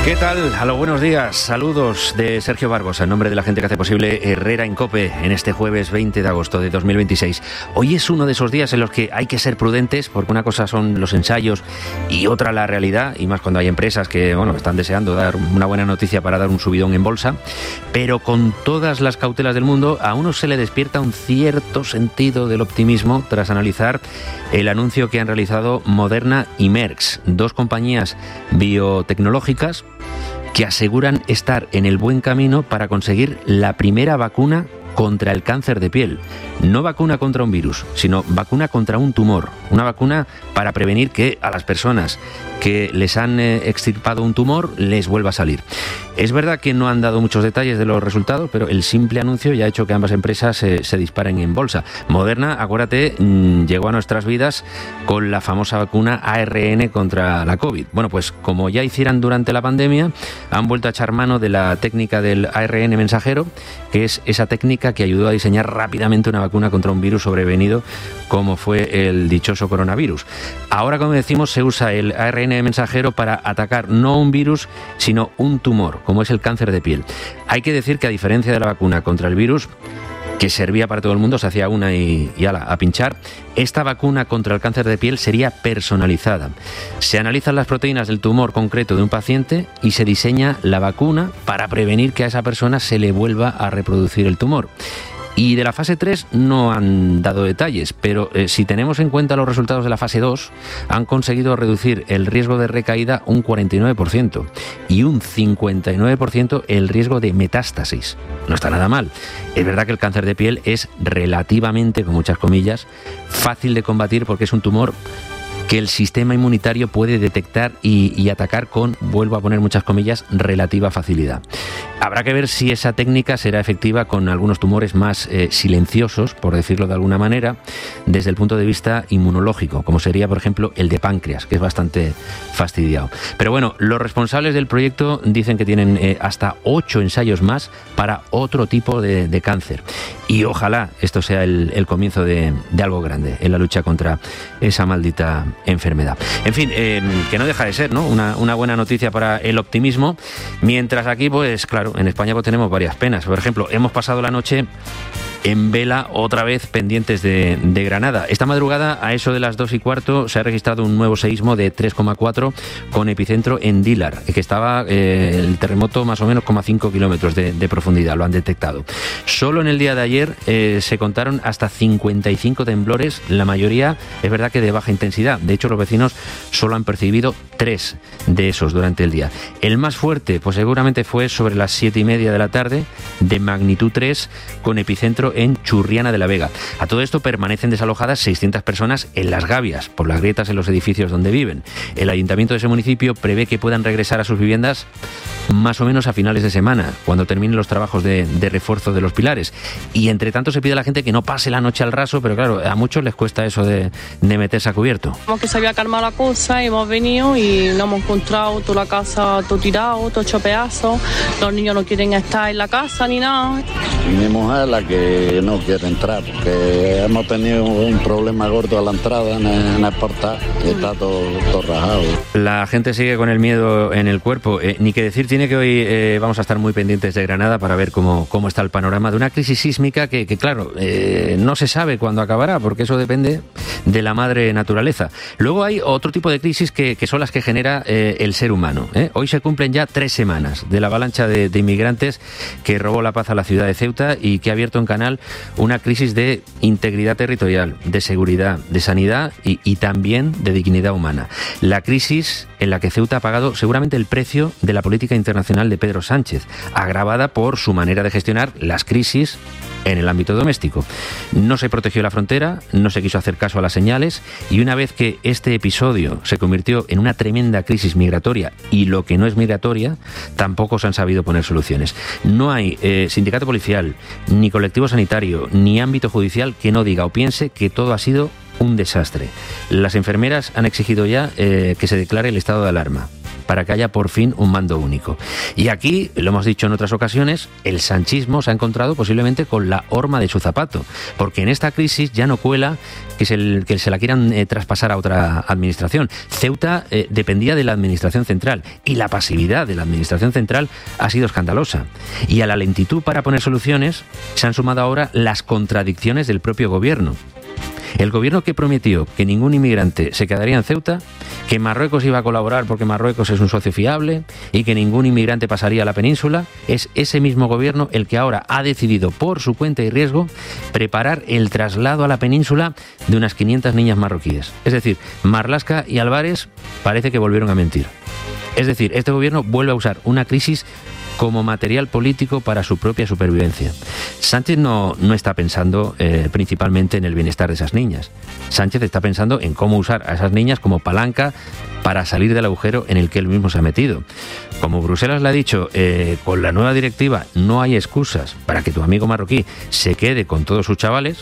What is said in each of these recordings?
¿Qué tal? A los buenos días. Saludos de Sergio Barbosa, en nombre de la gente que hace posible Herrera en COPE en este jueves 20 de agosto de 2026. Hoy es uno de esos días en los que hay que ser prudentes, porque una cosa son los ensayos y otra la realidad, y más cuando hay empresas que están deseando dar una buena noticia para dar un subidón en bolsa. Pero con todas las cautelas del mundo, a uno se le despierta un cierto sentido del optimismo tras analizar el anuncio que han realizado Moderna y Merck, dos compañías biotecnológicas que aseguran estar en el buen camino para conseguir la primera vacuna contra el cáncer de piel. No vacuna contra un virus, sino vacuna contra un tumor. Una vacuna para prevenir que a las personas que les han extirpado un tumor les vuelva a salir. Es verdad que no han dado muchos detalles de los resultados, pero el simple anuncio ya ha hecho que ambas empresas se disparen en bolsa. Moderna, acuérdate, llegó a nuestras vidas con la famosa vacuna ARN contra la COVID. Bueno, pues como ya hicieran durante la pandemia, han vuelto a echar mano de la técnica del ARN mensajero, que es esa técnica que ayudó a diseñar rápidamente una vacuna contra un virus sobrevenido, como fue el dichoso coronavirus. Ahora, como decimos, se usa el ARN mensajero para atacar no un virus, sino un tumor, como es el cáncer de piel. Hay que decir que, a diferencia de la vacuna contra el virus, que servía para todo el mundo, se hacía una y ala, a pinchar, esta vacuna contra el cáncer de piel sería personalizada. Se analizan las proteínas del tumor concreto de un paciente y se diseña la vacuna para prevenir que a esa persona se le vuelva a reproducir el tumor. Y de la fase 3 no han dado detalles, pero si tenemos en cuenta los resultados de la fase 2, han conseguido reducir el riesgo de recaída un 49% y un 59% el riesgo de metástasis. No está nada mal. Es verdad que el cáncer de piel es relativamente, con muchas comillas, fácil de combatir porque es un tumor que el sistema inmunitario puede detectar y atacar con, vuelvo a poner muchas comillas, relativa facilidad. Habrá que ver si esa técnica será efectiva con algunos tumores más silenciosos, por decirlo de alguna manera, desde el punto de vista inmunológico, como sería, por ejemplo, el de páncreas, que es bastante fastidiado. Pero bueno, los responsables del proyecto dicen que tienen hasta 8 ensayos más para otro tipo de cáncer. Y ojalá esto sea el comienzo de algo grande en la lucha contra esa maldita enfermedad. En fin, que no deja de ser, ¿no?, una buena noticia para el optimismo, mientras aquí, pues claro, en España pues tenemos varias penas. Por ejemplo, hemos pasado la noche en vela otra vez pendientes de Granada. Esta madrugada, a eso de las 2:15, se ha registrado un nuevo seísmo de 3,4 con epicentro en Dílar, que estaba el terremoto más o menos 5 kilómetros de profundidad, lo han detectado. Solo en el día de ayer se contaron hasta 55 temblores, la mayoría es verdad que de baja intensidad. De hecho, los vecinos solo han percibido 3 de esos durante el día. El más fuerte, pues seguramente fue sobre las 7:30 de la tarde, de magnitud 3, con epicentro en Churriana de la Vega. A todo esto permanecen desalojadas 600 personas en Las Gavias, por las grietas en los edificios donde viven. El ayuntamiento de ese municipio prevé que puedan regresar a sus viviendas más o menos a finales de semana, cuando terminen los trabajos de refuerzo de los pilares. Y entre tanto se pide a la gente que no pase la noche al raso, pero claro, a muchos les cuesta eso de meterse a cubierto. Como que se había calmado la cosa y hemos venido y nos hemos encontrado toda la casa todo tirado, todo hecho pedazos. Los niños no quieren estar en la casa ni nada. Mi mujer es la que no quiere entrar porque hemos tenido un problema gordo a la entrada en el portal y está todo rajado. La gente sigue con el miedo en el cuerpo. Ni que decir tiene que hoy vamos a estar muy pendientes de Granada para ver cómo está el panorama de una crisis sísmica que claro, no se sabe cuándo acabará, porque eso depende de la madre naturaleza. Luego hay otro tipo de crisis que son las que genera el ser humano. Hoy se cumplen ya 3 semanas de la avalancha de inmigrantes que robó la paz a la ciudad de Ceuta y que ha abierto en canal una crisis de integridad territorial, de seguridad, de sanidad y también de dignidad humana. La crisis en la que Ceuta ha pagado seguramente el precio de la política internacional de Pedro Sánchez, agravada por su manera de gestionar las crisis en el ámbito doméstico. No se protegió la frontera, no se quiso hacer caso a las señales y una vez que este episodio se convirtió en una tremenda crisis migratoria y lo que no es migratoria, tampoco se han sabido poner soluciones. No hay sindicato policial, ni colectivo sanitario, ni ámbito judicial que no diga o piense que todo ha sido un desastre. Las enfermeras han exigido ya que se declare el estado de alarma. para que haya por fin un mando único. Y aquí, lo hemos dicho en otras ocasiones, el sanchismo se ha encontrado posiblemente con la horma de su zapato, porque en esta crisis ya no cuela que se la quieran traspasar a otra administración. Ceuta dependía de la administración central y la pasividad de la administración central ha sido escandalosa. Y a la lentitud para poner soluciones se han sumado ahora las contradicciones del propio gobierno. El gobierno que prometió que ningún inmigrante se quedaría en Ceuta, que Marruecos iba a colaborar porque Marruecos es un socio fiable y que ningún inmigrante pasaría a la península, es ese mismo gobierno el que ahora ha decidido por su cuenta y riesgo preparar el traslado a la península de unas 500 niñas marroquíes. Es decir, Marlaska y Álvarez parece que volvieron a mentir. Es decir, este gobierno vuelve a usar una crisis como material político para su propia supervivencia. Sánchez no está pensando principalmente en el bienestar de esas niñas. Sánchez está pensando en cómo usar a esas niñas como palanca para salir del agujero en el que él mismo se ha metido. Como Bruselas le ha dicho, con la nueva directiva no hay excusas para que tu amigo marroquí se quede con todos sus chavales,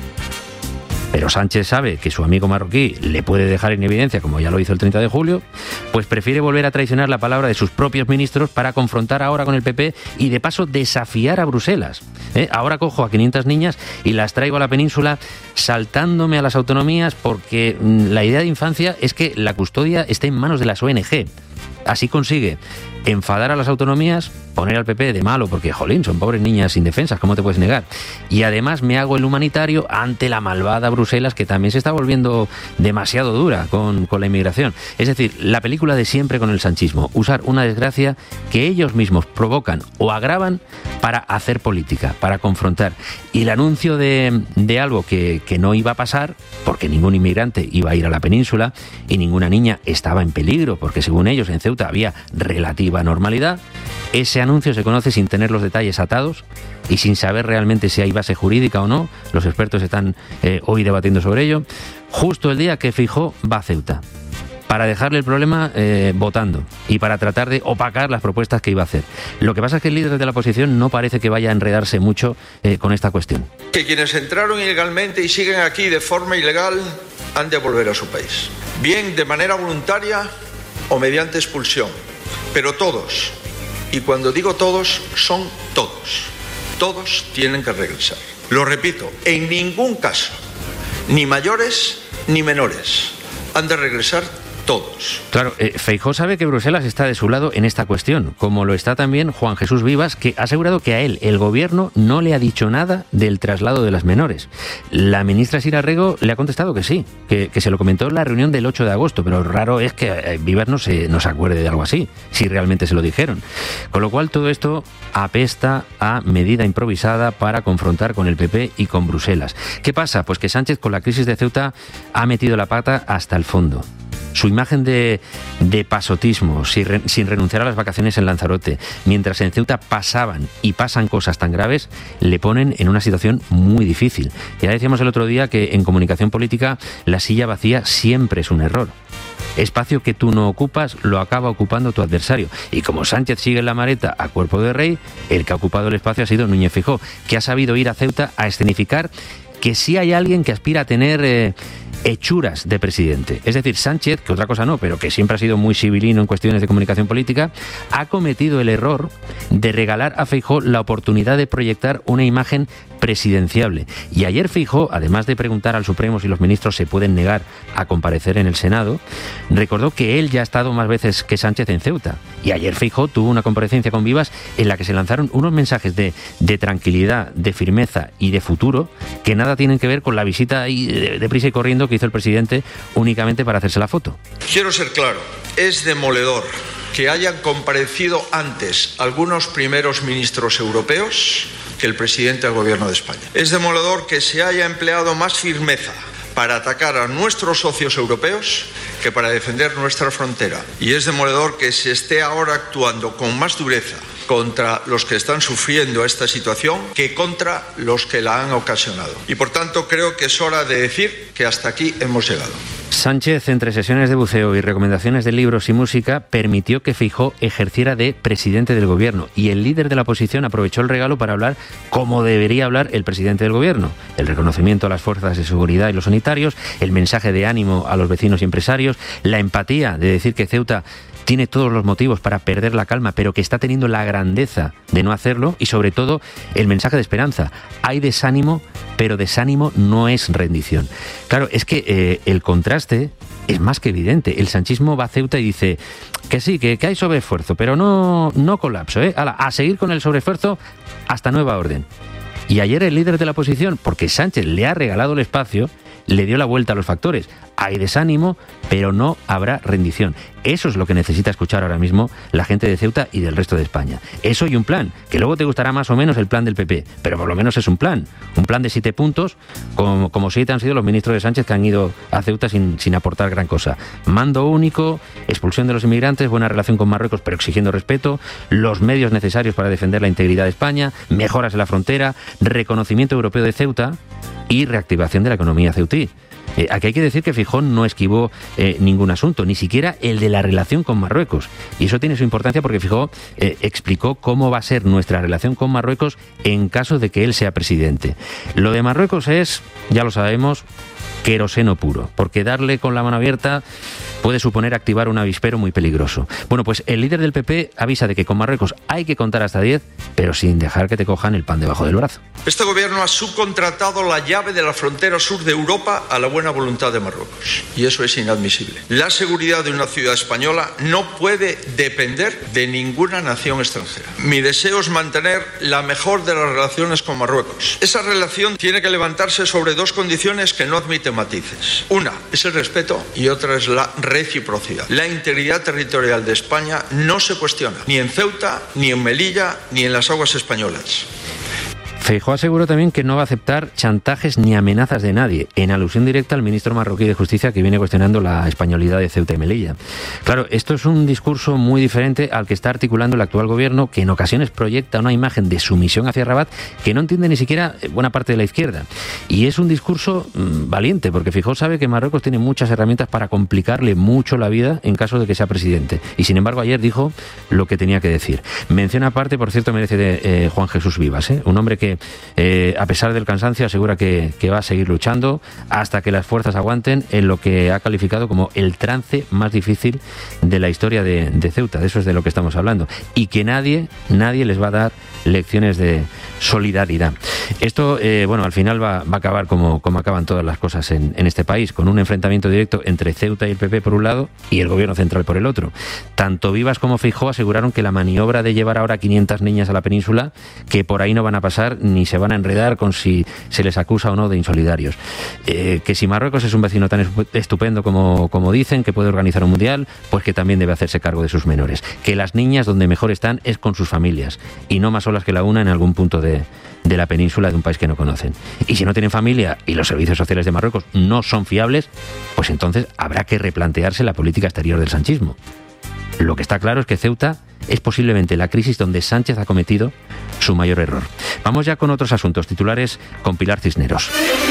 pero Sánchez sabe que su amigo marroquí le puede dejar en evidencia, como ya lo hizo el 30 de julio, pues prefiere volver a traicionar la palabra de sus propios ministros para confrontar ahora con el PP y de paso desafiar a Bruselas. Ahora cojo a 500 niñas y las traigo a la península saltándome a las autonomías porque la idea de infancia es que la custodia esté en manos de las ONG. Así consigue enfadar a las autonomías, poner al PP de malo, porque, jolín, son pobres niñas indefensas, ¿cómo te puedes negar? Y además me hago el humanitario ante la malvada Bruselas, que también se está volviendo demasiado dura con la inmigración. Es decir, la película de siempre con el sanchismo, usar una desgracia que ellos mismos provocan o agravan para hacer política, para confrontar. Y el anuncio de algo que no iba a pasar, porque ningún inmigrante iba a ir a la península y ninguna niña estaba en peligro, porque según ellos en Ceuta había relativa normalidad. Ese anuncio se conoce sin tener los detalles atados y sin saber realmente si hay base jurídica o no. Los expertos están hoy debatiendo sobre ello. Justo el día que Feijóo va a Ceuta, para dejarle el problema votando y para tratar de opacar las propuestas que iba a hacer. Lo que pasa es que el líder de la oposición no parece que vaya a enredarse mucho con esta cuestión. Que quienes entraron ilegalmente y siguen aquí de forma ilegal han de volver a su país, bien de manera voluntaria o mediante expulsión, pero todos, y cuando digo todos, son todos tienen que regresar. Lo repito, en ningún caso, ni mayores ni menores, han de regresar todos. Claro, Feijóo sabe que Bruselas está de su lado en esta cuestión, como lo está también Juan Jesús Vivas, que ha asegurado que a él, el gobierno, no le ha dicho nada del traslado de las menores. La ministra Sira Rego le ha contestado que sí, que se lo comentó en la reunión del 8 de agosto, pero raro es que Vivas no se acuerde de algo así, si realmente se lo dijeron. Con lo cual todo esto apesta a medida improvisada para confrontar con el PP y con Bruselas. ¿Qué pasa? Pues que Sánchez con la crisis de Ceuta ha metido la pata hasta el fondo. Su imagen de pasotismo, sin renunciar a las vacaciones en Lanzarote, mientras en Ceuta pasaban y pasan cosas tan graves, le ponen en una situación muy difícil. Ya decíamos el otro día que en comunicación política la silla vacía siempre es un error. Espacio que tú no ocupas lo acaba ocupando tu adversario. Y como Sánchez sigue en la maleta a cuerpo de rey, el que ha ocupado el espacio ha sido Núñez Feijóo, que ha sabido ir a Ceuta a escenificar que sí hay alguien que aspira a tener hechuras de presidente. Es decir, Sánchez, que otra cosa no, pero que siempre ha sido muy civilino en cuestiones de comunicación política, ha cometido el error de regalar a Feijóo la oportunidad de proyectar una imagen presidenciable. Y ayer Feijóo, además de preguntar al Supremo si los ministros se pueden negar a comparecer en el Senado, recordó que él ya ha estado más veces que Sánchez en Ceuta. Y ayer Feijóo tuvo una comparecencia con Vivas en la que se lanzaron unos mensajes de tranquilidad, de firmeza y de futuro que nada tienen que ver con la visita de prisa y corriendo que hizo el presidente únicamente para hacerse la foto. Quiero ser claro, es demoledor que hayan comparecido antes algunos primeros ministros europeos que el presidente del Gobierno de España. Es demoledor que se haya empleado más firmeza para atacar a nuestros socios europeos que para defender nuestra frontera. Y es demoledor que se esté ahora actuando con más dureza contra los que están sufriendo esta situación que contra los que la han ocasionado. Y por tanto creo que es hora de decir que hasta aquí hemos llegado. Sánchez, entre sesiones de buceo y recomendaciones de libros y música, permitió que Feijóo ejerciera de presidente del gobierno y el líder de la oposición aprovechó el regalo para hablar como debería hablar el presidente del gobierno. El reconocimiento a las fuerzas de seguridad y los sanitarios, el mensaje de ánimo a los vecinos y empresarios, la empatía de decir que Ceuta tiene todos los motivos para perder la calma, pero que está teniendo la grandeza de no hacerlo, y sobre todo el mensaje de esperanza. Hay desánimo, pero desánimo no es rendición. Claro, es que el contraste es más que evidente. El sanchismo va a Ceuta y dice que sí, que hay sobreesfuerzo, pero no colapso, ¿eh? A seguir con el sobreesfuerzo hasta nueva orden. Y ayer el líder de la oposición, porque Sánchez le ha regalado el espacio, le dio la vuelta a los factores. Hay desánimo, pero no habrá rendición. Eso es lo que necesita escuchar ahora mismo la gente de Ceuta y del resto de España. Eso y un plan, que luego te gustará más o menos el plan del PP, pero por lo menos es un plan de 7 puntos, como 7 han sido los ministros de Sánchez que han ido a Ceuta sin aportar gran cosa. Mando único, expulsión de los inmigrantes, buena relación con Marruecos, pero exigiendo respeto, los medios necesarios para defender la integridad de España, mejoras en la frontera, reconocimiento europeo de Ceuta y reactivación de la economía ceutí. Aquí hay que decir que Feijóo no esquivó ningún asunto, ni siquiera el de la relación con Marruecos. Y eso tiene su importancia porque Feijóo explicó cómo va a ser nuestra relación con Marruecos en caso de que él sea presidente. Lo de Marruecos es, ya lo sabemos, queroseno puro, porque darle con la mano abierta puede suponer activar un avispero muy peligroso. Bueno, pues el líder del PP avisa de que con Marruecos hay que contar hasta 10, pero sin dejar que te cojan el pan debajo del brazo. Este gobierno ha subcontratado la llave de la frontera sur de Europa a la buena voluntad de Marruecos, y eso es inadmisible. La seguridad de una ciudad española no puede depender de ninguna nación extranjera. Mi deseo es mantener la mejor de las relaciones con Marruecos. Esa relación tiene que levantarse sobre 2 condiciones que no admiten matices. Una es el respeto y otra es la reciprocidad. La integridad territorial de España no se cuestiona, ni en Ceuta, ni en Melilla, ni en las aguas españolas. Feijóo aseguró también que no va a aceptar chantajes ni amenazas de nadie, en alusión directa al ministro marroquí de Justicia que viene cuestionando la españolidad de Ceuta y Melilla. Claro, esto es un discurso muy diferente al que está articulando el actual gobierno, que en ocasiones proyecta una imagen de sumisión hacia Rabat que no entiende ni siquiera buena parte de la izquierda. Y es un discurso valiente, porque Feijóo sabe que Marruecos tiene muchas herramientas para complicarle mucho la vida en caso de que sea presidente. Y sin embargo ayer dijo lo que tenía que decir. Mención aparte, por cierto, merece de Juan Jesús Vivas, un hombre que a pesar del cansancio asegura que va a seguir luchando hasta que las fuerzas aguanten en lo que ha calificado como el trance más difícil de la historia de Ceuta. De eso es de lo que estamos hablando, y que nadie les va a dar lecciones de solidaridad. Esto, al final va a acabar como acaban todas las cosas en este país, con un enfrentamiento directo entre Ceuta y el PP por un lado y el gobierno central por el otro. Tanto Vivas como Feijóo aseguraron que la maniobra de llevar ahora 500 niñas a la península, que por ahí no van a pasar ni se van a enredar con si se les acusa o no de insolidarios. Que si Marruecos es un vecino tan estupendo como dicen, que puede organizar un mundial, pues que también debe hacerse cargo de sus menores. Que las niñas donde mejor están es con sus familias, y no más solas que la una en algún punto de la península de un país que no conocen. Y si no tienen familia y los servicios sociales de Marruecos no son fiables, pues entonces habrá que replantearse la política exterior del sanchismo. Lo que está claro es que Ceuta es posiblemente la crisis donde Sánchez ha cometido su mayor error. Vamos ya con otros asuntos titulares con Pilar Cisneros.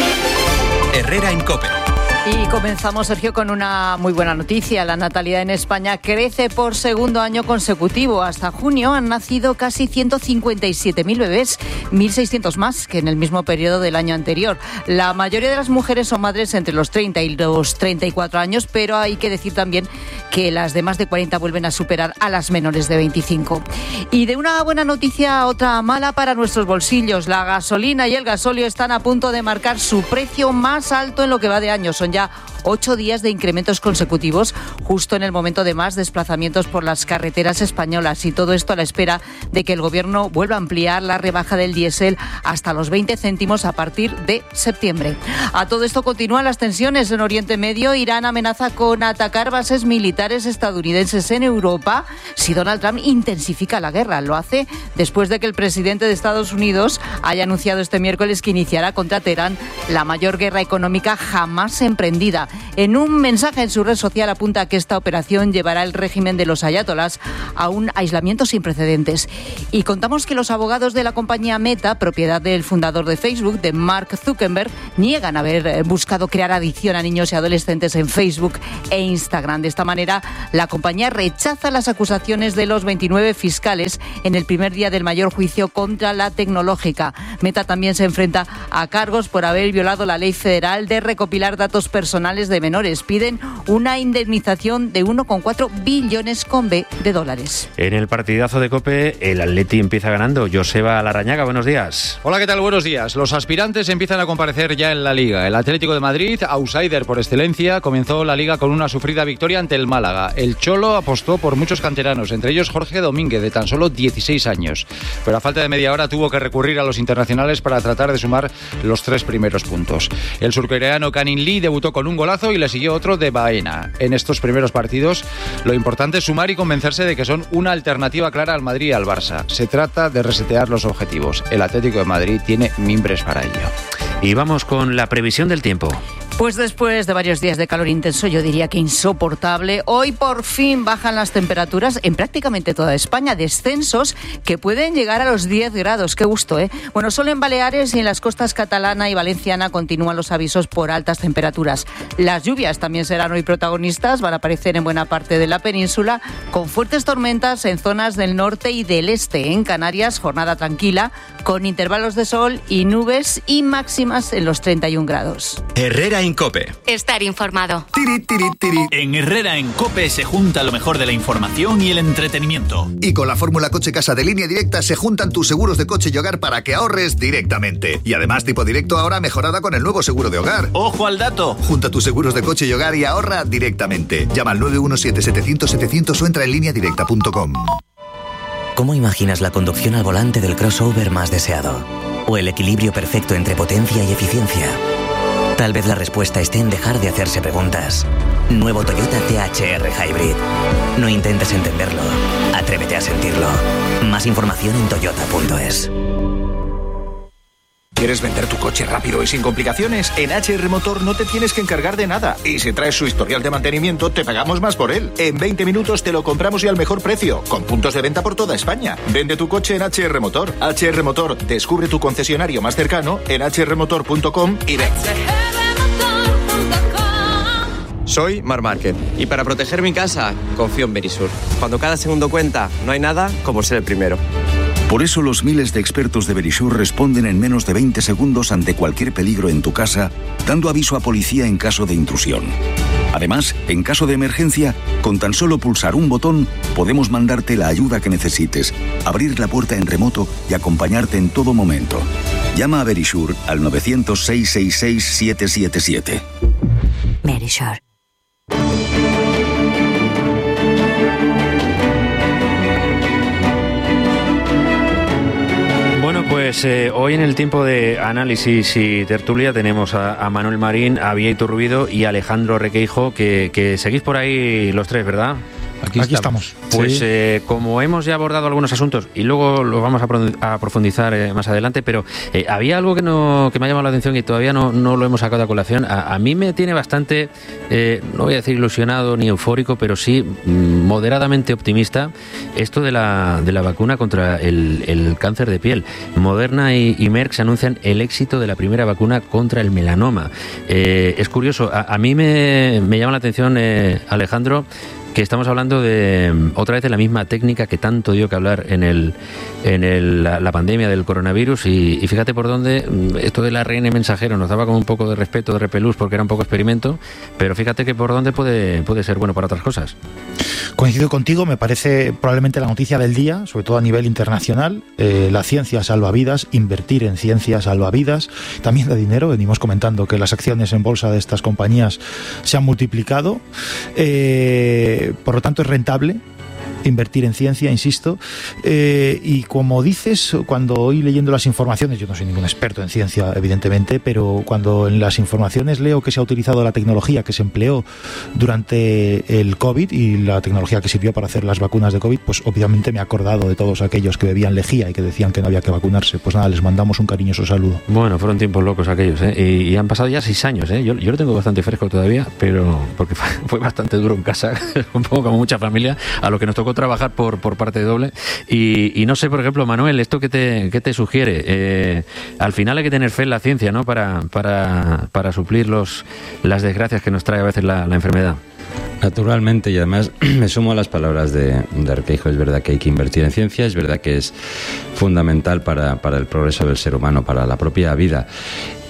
Herrera en COPE. Y comenzamos, Sergio, con una muy buena noticia. La natalidad en España crece por segundo año consecutivo. Hasta junio han nacido casi 157.000 bebés, 1.600 más que en el mismo periodo del año anterior. La mayoría de las mujeres son madres entre los 30 y los 34 años, pero hay que decir también que las de más de 40 vuelven a superar a las menores de 25. Y de una buena noticia a otra mala para nuestros bolsillos. La gasolina y el gasóleo están a punto de marcar su precio más alto en lo que va de año. Son ya 8 días de incrementos consecutivos, justo en el momento de más desplazamientos por las carreteras españolas, y todo esto a la espera de que el Gobierno vuelva a ampliar la rebaja del diésel hasta los 20 céntimos a partir de septiembre. A todo esto continúan las tensiones en Oriente Medio. Irán amenaza con atacar bases militares estadounidenses en Europa si Donald Trump intensifica la guerra. Lo hace después de que el presidente de Estados Unidos haya anunciado este miércoles que iniciará contra Teherán la mayor guerra económica jamás emprendida. En un mensaje en su red social apunta que esta operación llevará el régimen de los ayatolás a un aislamiento sin precedentes. Y contamos que los abogados de la compañía Meta, propiedad del fundador de Facebook, de Mark Zuckerberg, niegan haber buscado crear adicción a niños y adolescentes en Facebook e Instagram. De esta manera, la compañía rechaza las acusaciones de los 29 fiscales en el primer día del mayor juicio contra la tecnológica. Meta también se enfrenta a cargos por haber violado la ley federal de recopilar datos personales de menores. Piden una indemnización de 1,4 billones de dólares. En el partidazo de COPE, el Atleti empieza ganando. Joseba Larrañaga, buenos días. Hola, ¿qué tal? Buenos días. Los aspirantes empiezan a comparecer ya en la Liga. El Atlético de Madrid, outsider por excelencia, comenzó la Liga con una sufrida victoria ante el Málaga. El Cholo apostó por muchos canteranos, entre ellos Jorge Domínguez, de tan solo 16 años. Pero a falta de media hora tuvo que recurrir a los internacionales para tratar de sumar los 3 primeros puntos. El surcoreano Canin Lee debutó con un golazo y le siguió otro de Baena. En estos primeros partidos, lo importante es sumar y convencerse de que son una alternativa clara al Madrid y al Barça. Se trata de resetear los objetivos. El Atlético de Madrid tiene mimbres para ello. Y vamos con la previsión del tiempo. Pues después de varios días de calor intenso, yo diría que insoportable, hoy por fin bajan las temperaturas en prácticamente toda España, descensos que pueden llegar a los 10 grados. Qué gusto, ¿eh? Bueno, solo en Baleares y en las costas catalana y valenciana continúan los avisos por altas temperaturas. Las lluvias también serán hoy protagonistas, van a aparecer en buena parte de la península, con fuertes tormentas en zonas del norte y del este. En Canarias, jornada tranquila, con intervalos de sol y nubes y máximas en los 31 grados. Herrera en COPE. Estar informado. En Herrera en COPE se junta lo mejor de la información y el entretenimiento. Y con la fórmula Coche Casa de Línea Directa se juntan tus seguros de coche y hogar para que ahorres directamente. Y además Tipo Directo ahora mejorada con el nuevo seguro de hogar. ¡Ojo al dato! Junta tus seguros de coche y hogar y ahorra directamente. Llama al 917-700-700 o entra en lineadirecta.com. ¿Cómo imaginas la conducción al volante del crossover más deseado? ¿O el equilibrio perfecto entre potencia y eficiencia? Tal vez la respuesta esté en dejar de hacerse preguntas. Nuevo Toyota CHR Hybrid. No intentes entenderlo. Atrévete a sentirlo. Más información en toyota.es. ¿Quieres vender tu coche rápido y sin complicaciones? En HR Motor no te tienes que encargar de nada. Y si traes su historial de mantenimiento, te pagamos más por él. En 20 minutos te lo compramos y al mejor precio, con puntos de venta por toda España. Vende tu coche en HR Motor. HR Motor, descubre tu concesionario más cercano en hrmotor.com y ven. Soy Marc Márquez y para proteger mi casa confío en Verisur. Cuando cada segundo cuenta, no hay nada como ser el primero. Por eso los miles de expertos de Verisur responden en menos de 20 segundos ante cualquier peligro en tu casa, dando aviso a policía en caso de intrusión. Además, en caso de emergencia, con tan solo pulsar un botón, podemos mandarte la ayuda que necesites, abrir la puerta en remoto y acompañarte en todo momento. Llama a Verisur al 900-666-777. Verisur. Bueno, pues hoy en el tiempo de análisis y tertulia tenemos a Manuel Marín, a Bieito Rubido y a Alejandro Requeijo, que seguís por ahí los tres, ¿verdad? Aquí estamos. Pues sí. Como hemos ya abordado algunos asuntos y luego los vamos a profundizar más adelante, pero había algo que me ha llamado la atención y todavía no lo hemos sacado a colación. A mí me tiene bastante, no voy a decir ilusionado ni eufórico, pero sí moderadamente optimista esto de la vacuna contra el cáncer de piel. Moderna y Merck se anuncian el éxito de la primera vacuna contra el melanoma. Es curioso, a mí me llama la atención, Alejandro, que estamos hablando otra vez de la misma técnica que tanto dio que hablar en la pandemia del coronavirus y fíjate por dónde esto del ARN mensajero nos daba como un poco de respeto, de repelús, porque era un poco experimento, pero fíjate que por dónde puede ser bueno para otras cosas. Coincido contigo, me parece probablemente la noticia del día, sobre todo a nivel internacional. La ciencia salva vidas, invertir en ciencia salva vidas, también da dinero. Venimos comentando que las acciones en bolsa de estas compañías se han multiplicado. Por lo tanto es rentable invertir en ciencia, insisto, y como dices, cuando hoy leyendo las informaciones, yo no soy ningún experto en ciencia evidentemente, pero cuando en las informaciones leo que se ha utilizado la tecnología que se empleó durante el COVID y la tecnología que sirvió para hacer las vacunas de COVID, pues obviamente me he acordado de todos aquellos que bebían lejía y que decían que no había que vacunarse. Pues nada, les mandamos un cariñoso saludo. Bueno, fueron tiempos locos aquellos, y han pasado ya 6 años, yo lo tengo bastante fresco todavía, pero porque fue bastante duro en casa, un poco como mucha familia, a lo que nos tocó trabajar por parte doble y no sé, por ejemplo, Manuel, ¿esto qué te sugiere? Al final hay que tener fe en la ciencia, ¿no? Para suplir las desgracias que nos trae a veces la enfermedad. Naturalmente, y además me sumo a las palabras de Requeijo. Es verdad que hay que invertir en ciencia, es verdad que es fundamental para el progreso del ser humano, para la propia vida.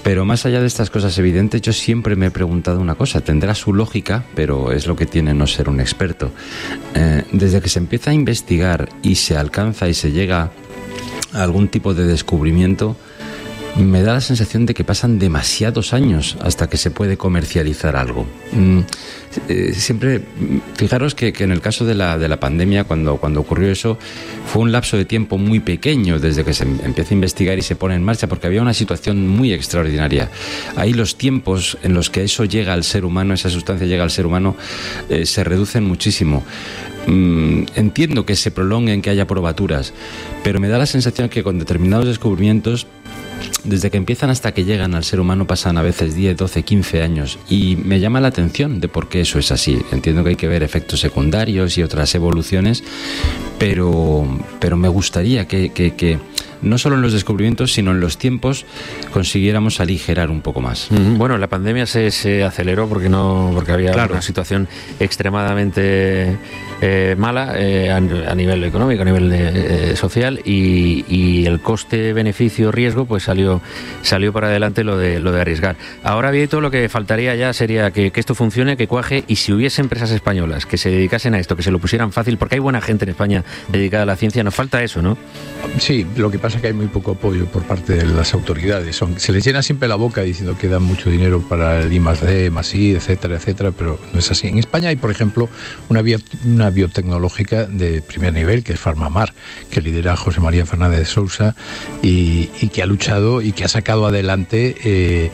Pero más allá de estas cosas evidentes, yo siempre me he preguntado una cosa, tendrá su lógica, pero es lo que tiene no ser un experto. Desde que se empieza a investigar y se alcanza y se llega a algún tipo de descubrimiento, me da la sensación de que pasan demasiados años hasta que se puede comercializar algo. Siempre, fijaros que en el caso de la pandemia, cuando ocurrió eso, fue un lapso de tiempo muy pequeño desde que se empieza a investigar y se pone en marcha, porque había una situación muy extraordinaria. Ahí los tiempos en los que eso llega al ser humano, esa sustancia llega al ser humano, se reducen muchísimo. Entiendo que se prolonguen, que haya probaturas, pero me da la sensación que con determinados descubrimientos, desde que empiezan hasta que llegan al ser humano, pasan a veces 10, 12, 15 años, y me llama la atención de por qué eso es así. Entiendo que hay que ver efectos secundarios y otras evoluciones, pero me gustaría que no solo en los descubrimientos, sino en los tiempos, consiguiéramos aligerar un poco más. Bueno, la pandemia se aceleró porque había una situación extremadamente mala a nivel económico, a nivel social, y el coste-beneficio-riesgo pues salió para adelante lo de arriesgar. Ahora bien, todo lo que faltaría ya sería que esto funcione, que cuaje, y si hubiese empresas españolas que se dedicasen a esto, que se lo pusieran fácil, porque hay buena gente en España dedicada a la ciencia, nos falta eso, ¿no? Sí, lo que pasa es que hay muy poco apoyo por parte de las autoridades. Se les llena siempre la boca diciendo que dan mucho dinero para el I+D, +I, etcétera, etcétera, pero no es así. En España hay, por ejemplo, una biotecnológica de primer nivel, que es Farmamar, que lidera José María Fernández de Sousa, y que ha luchado y que ha sacado adelante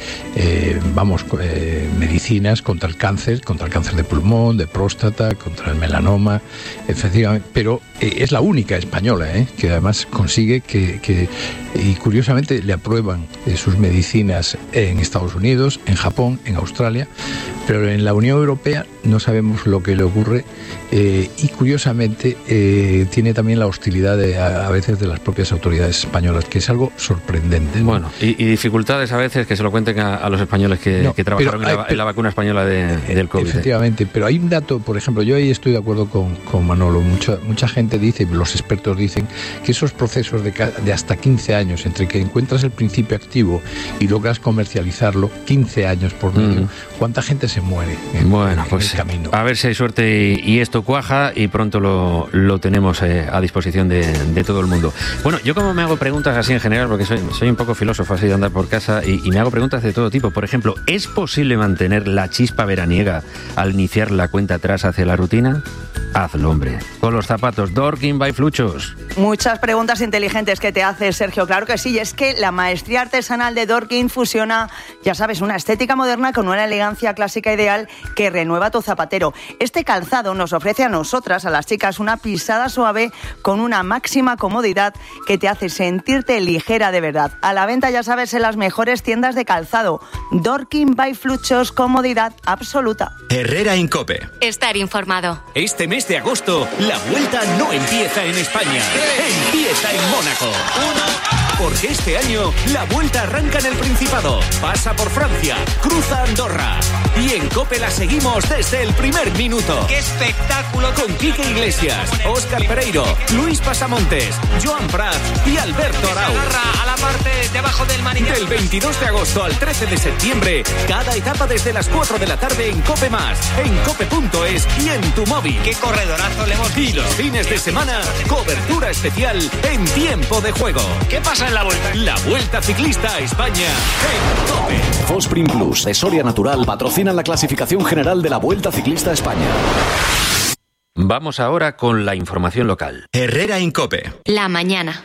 medicinas contra el cáncer de pulmón, de próstata, contra el melanoma, efectivamente, pero es la única española, que además consigue y curiosamente le aprueban sus medicinas en Estados Unidos, en Japón, en Australia, pero en la Unión Europea no sabemos lo que le ocurre, y curiosamente tiene también la hostilidad a veces de las propias autoridades españolas, que es algo sorprendente, ¿no? Bueno, y dificultades a veces que se lo cuenten a los españoles que trabajaron en la vacuna española del COVID. Efectivamente, pero hay un dato, por ejemplo, yo ahí estoy de acuerdo con Manolo, mucha gente dice, los expertos dicen, que esos procesos de hasta 15 años, entre que encuentras el principio activo y logras comercializarlo, 15 años por medio, ¿cuánta gente se muere en el camino? A ver si hay suerte y esto cuaja y pronto lo tenemos a disposición de todo el mundo. Bueno, yo como me hago preguntas así en general, porque soy un poco filósofo así de andar por casa, y me hago preguntas de todo tipo. Por ejemplo, ¿es posible mantener la chispa veraniega al iniciar la cuenta atrás hacia la rutina? Hazlo, hombre. Con los zapatos Dorking by Fluchos. Muchas preguntas inteligentes que te hace Sergio. Claro que sí, y es que la maestría artesanal de Dorking fusiona, ya sabes, una estética moderna con una elegancia clásica ideal que renueva tu zapatero. Este calzado nos ofrece a nosotras, a las chicas, una pisada suave con una máxima comodidad que te hace sentirte ligera de verdad. A la venta, ya sabes, en las mejores tiendas de calzado. Dorking by Fluchos, comodidad absoluta. Herrera en COPE. Estar informado. Este mes de agosto, la vuelta no empieza en España, empieza en Mónaco. Porque este año la vuelta arranca en el Principado, pasa por Francia, cruza Andorra. Y en COPE la seguimos desde el primer minuto. ¡Qué espectáculo! Con Quique Iglesias, Óscar Pereiro, Luis Pasamontes, Joan Prat y Alberto Arau. A la parte debajo del manillar. Del 22 de agosto al 13 de septiembre, cada etapa desde las 4 de la tarde en COPE+, en cope.es y en tu móvil. ¡Qué corredorazo le hemos visto! Y los fines de semana, cobertura especial en tiempo de juego. ¿Qué pasa en la vuelta? La Vuelta Ciclista a España en COPE. Fosprin Plus de Soria Natural patrocinan la clasificación general de la Vuelta Ciclista a España. Vamos ahora con la información local. Herrera en COPE. La mañana.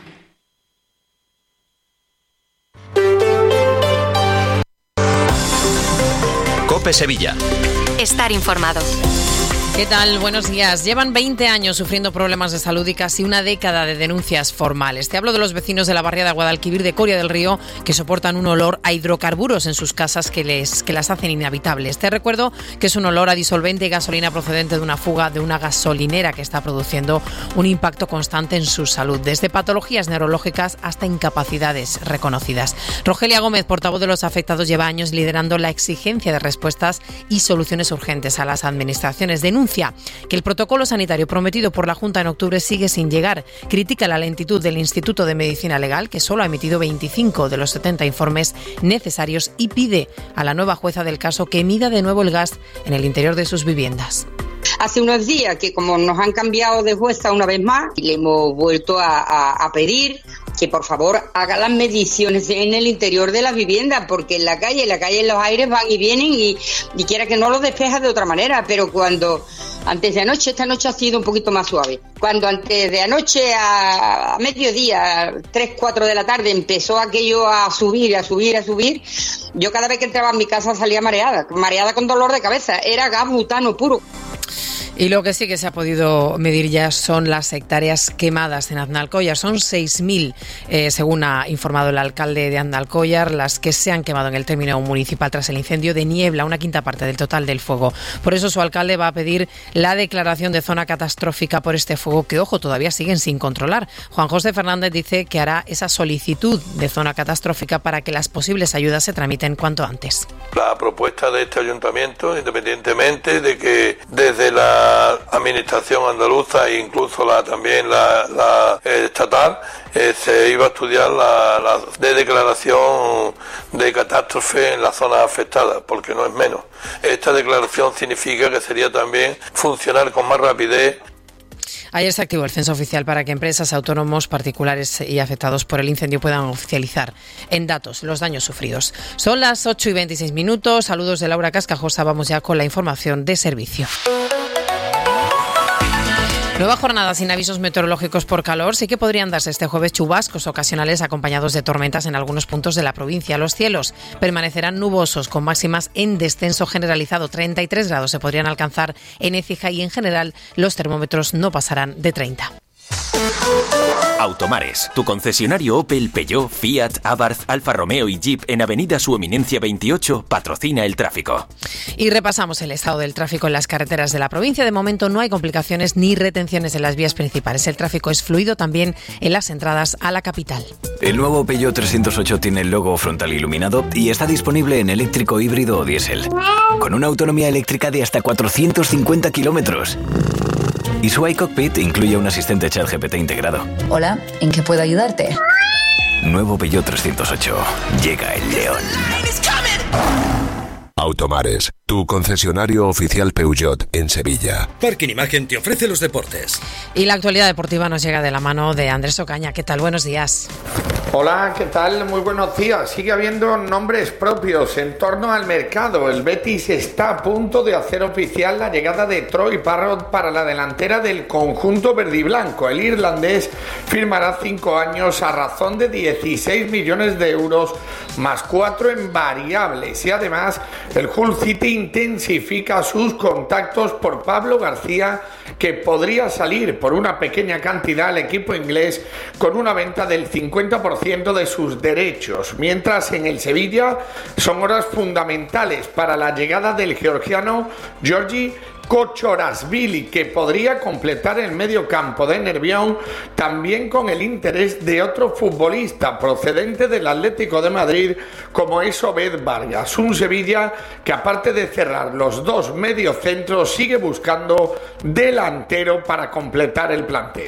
COPE Sevilla. Estar informado. ¿Qué tal? Buenos días. Llevan 20 años sufriendo problemas de salud y casi una década de denuncias formales. Te hablo de los vecinos de la barriada de Guadalquivir de Coria del Río que soportan un olor a hidrocarburos en sus casas que las hacen inhabitables. Te recuerdo que es un olor a disolvente y gasolina procedente de una fuga de una gasolinera que está produciendo un impacto constante en su salud, desde patologías neurológicas hasta incapacidades reconocidas. Rogelia Gómez, portavoz de los afectados, lleva años liderando la exigencia de respuestas y soluciones urgentes a las administraciones. Denuncia denuncia que el protocolo sanitario prometido por la Junta en octubre sigue sin llegar. Critica la lentitud del Instituto de Medicina Legal, que solo ha emitido 25 de los 70 informes necesarios, y pide a la nueva jueza del caso que mida de nuevo el gas en el interior de sus viviendas. Hace unos días que como nos han cambiado de jueza una vez más, le hemos vuelto a pedir que por favor haga las mediciones en el interior de las viviendas, porque en la calle los aires van y vienen y quiera que no los despeja de otra manera, pero cuando antes de anoche, esta noche ha sido un poquito más suave, cuando antes de anoche a mediodía, 3, 4 de la tarde empezó aquello a subir, yo cada vez que entraba en mi casa salía mareada con dolor de cabeza, era gas butano puro. Y lo que sí que se ha podido medir ya son las hectáreas quemadas en Aznalcóllar. Son 6.000, según ha informado el alcalde de Aznalcóllar, las que se han quemado en el término municipal tras el incendio de Niebla, una quinta parte del total del fuego. Por eso su alcalde va a pedir la declaración de zona catastrófica por este fuego que, ojo, todavía siguen sin controlar. Juan José Fernández dice que hará esa solicitud de zona catastrófica para que las posibles ayudas se tramiten cuanto antes. La propuesta de este ayuntamiento, independientemente de que desde la administración andaluza e incluso también la estatal, se iba a estudiar la declaración de catástrofe en las zonas afectadas, porque no es menos. Esta declaración significa que sería también funcionar con más rapidez. Ayer se activó el censo oficial para que empresas, autónomos, particulares y afectados por el incendio puedan oficializar en datos los daños sufridos. Son las 8:26. Saludos de Laura Cascajosa. Vamos ya con la información de servicio. Nueva jornada sin avisos meteorológicos por calor. Sí que podrían darse este jueves chubascos ocasionales acompañados de tormentas en algunos puntos de la provincia. Los cielos permanecerán nubosos con máximas en descenso generalizado. 33 grados se podrían alcanzar en Écija y en general los termómetros no pasarán de 30. Automares, tu concesionario Opel, Peugeot, Fiat, Abarth, Alfa Romeo y Jeep en Avenida Su Eminencia 28 patrocina el tráfico. Y repasamos el estado del tráfico en las carreteras de la provincia. De momento no hay complicaciones ni retenciones en las vías principales. El tráfico es fluido también en las entradas a la capital. El nuevo Peugeot 308 tiene el logo frontal iluminado y está disponible en eléctrico, híbrido o diésel, con una autonomía eléctrica de hasta 450 kilómetros. Y su iCockpit incluye un asistente ChatGPT integrado. Hola, ¿en qué puedo ayudarte? Nuevo Peugeot 308. Llega el león. Automares, tu concesionario oficial Peugeot en Sevilla. Parking Imagen te ofrece los deportes. Y la actualidad deportiva nos llega de la mano de Andrés Ocaña. ¿Qué tal? Buenos días. Hola, ¿qué tal? Muy buenos días. Sigue habiendo nombres propios en torno al mercado. El Betis está a punto de hacer oficial la llegada de Troy Parrott para la delantera del conjunto verdiblanco. El irlandés firmará 5 años a razón de 16 millones de euros más 4 en variables. Y además, el Hull City intensifica sus contactos por Pablo García, que podría salir por una pequeña cantidad al equipo inglés con una venta del 50% de sus derechos, mientras en el Sevilla son horas fundamentales para la llegada del georgiano Georgi Kochorashvili, que podría completar el medio campo de Nervión, también con el interés de otro futbolista procedente del Atlético de Madrid como es Obed Vargas. Un Sevilla que, aparte de cerrar los dos mediocentros, sigue buscando delantero para completar el plantel.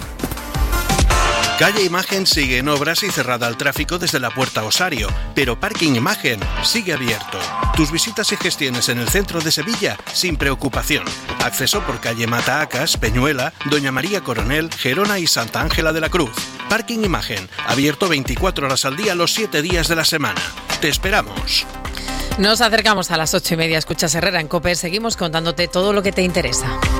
Calle Imagen sigue en obras y cerrada al tráfico desde la Puerta Osario, pero Parking Imagen sigue abierto. Tus visitas y gestiones en el centro de Sevilla sin preocupación. Acceso por calle Mataacas, Peñuela, Doña María Coronel, Gerona y Santa Ángela de la Cruz. Parking Imagen, abierto 24 horas al día los 7 días de la semana. Te esperamos. Nos acercamos a las 8:30. Escuchas Herrera en COPE. Seguimos contándote todo lo que te interesa.